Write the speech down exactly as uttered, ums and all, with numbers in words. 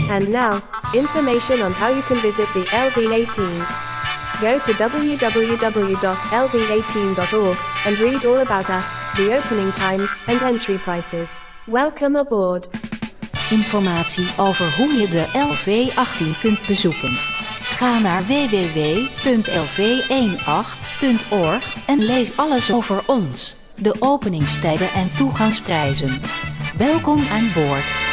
And now, information on how you can visit the L V eighteen. Go to w w w dot l v eighteen dot org and read all about us, the opening times, and entry prices. Welcome aboard. Informatie over hoe je de L V achttien kunt bezoeken. Ga naar w w w punt l v achttien punt org en lees alles over ons, de openingstijden en toegangsprijzen. Welkom aan boord.